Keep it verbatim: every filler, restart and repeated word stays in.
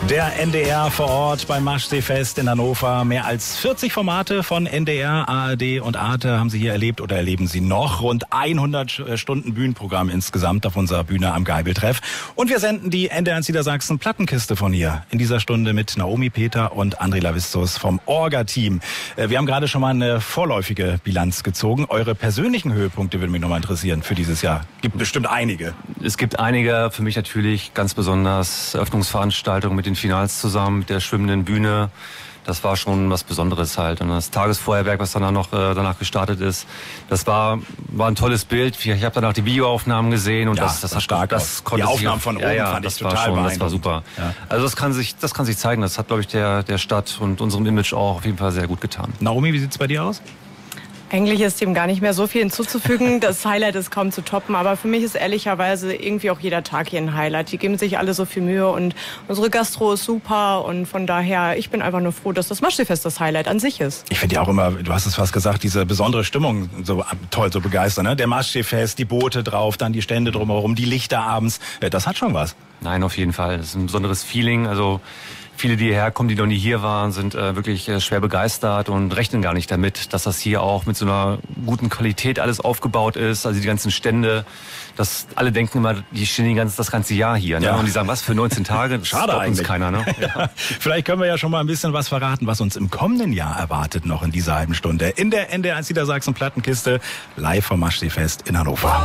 Der N D R vor Ort beim Maschseefest in Hannover. Mehr als vierzig Formate von N D R, A R D und Arte haben Sie hier erlebt oder erleben Sie noch. Rund hundert Stunden Bühnenprogramm insgesamt auf unserer Bühne am Geibeltreff. Und wir senden die N D R Niedersachsen Plattenkiste von hier. In dieser Stunde mit Naomi Peter und André Lavistus vom Orga-Team. Wir haben gerade schon mal eine vorläufige Bilanz gezogen. Eure persönlichen Höhepunkte würden mich nochmal interessieren für dieses Jahr. Gibt bestimmt einige. Es gibt einige, für mich natürlich ganz besonders Eröffnungsveranstaltungen mit den Finals zusammen, mit der schwimmenden Bühne. Das war schon was Besonderes halt. Und das Tagesfeuerwerk, was danach noch äh, danach gestartet ist, das war war ein tolles Bild. Ich habe danach die Videoaufnahmen gesehen und ja, das das hat stark das konnte die Aufnahmen von oben ja, ja, fand das ich war total schon, das war super. Ja. Also das kann sich das kann sich zeigen. Das hat, glaube ich, der der Stadt und unserem Image auch auf jeden Fall sehr gut getan. Naomi, wie sieht's bei dir aus? Eigentlich ist dem gar nicht mehr so viel hinzuzufügen. Das Highlight ist kaum zu toppen. Aber für mich ist ehrlicherweise irgendwie auch jeder Tag hier ein Highlight. Die geben sich alle so viel Mühe und unsere Gastro ist super. Und von daher, ich bin einfach nur froh, dass das Maschseefest das Highlight an sich ist. Ich finde ja auch immer, du hast es fast gesagt, diese besondere Stimmung so toll, so begeistern. Ne? Der Maschseefest, die Boote drauf, dann die Stände drumherum, die Lichter abends. Das hat schon was. Nein, auf jeden Fall. Das ist ein besonderes Feeling. Also viele, die hierher kommen, die noch nie hier waren, sind äh, wirklich äh, schwer begeistert und rechnen gar nicht damit, dass das hier auch mit so einer guten Qualität alles aufgebaut ist. Also die ganzen Stände, dass alle denken immer, die stehen die ganze, das ganze Jahr hier. Ne? Ja. Und die sagen, was für neunzehn Tage? Das Schade glaubt uns eigentlich. keiner. Ne? Ja. Vielleicht können wir ja schon mal ein bisschen was verraten, was uns im kommenden Jahr erwartet noch in dieser halben Stunde. In der N D R Niedersachsen Plattenkiste, live vom Maschseefest in Hannover.